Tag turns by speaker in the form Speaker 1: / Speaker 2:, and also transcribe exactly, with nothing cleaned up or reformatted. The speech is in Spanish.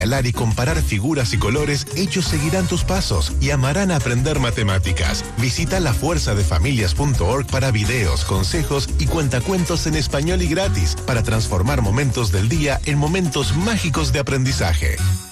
Speaker 1: Hablar y comparar figuras y colores, ellos seguirán tus pasos y amarán aprender matemáticas. Visita la fuerza de familias punto org para videos, consejos y cuentacuentos en español y gratis para transformar momentos del día en momentos mágicos de aprendizaje.